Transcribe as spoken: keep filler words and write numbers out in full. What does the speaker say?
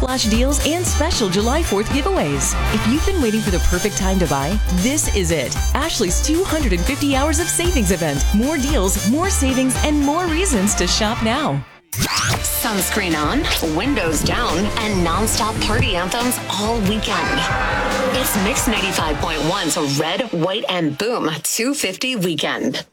flash deals, and special July fourth giveaways. If you've been waiting for the perfect time to buy, this is it. Ashley's two hundred fifty hours of savings event. More deals, more savings, and more reasons to shop now. Sunscreen on, windows down, and nonstop party anthems all weekend. It's Mix ninety-five point one's Red, White, and Boom two fifty weekend.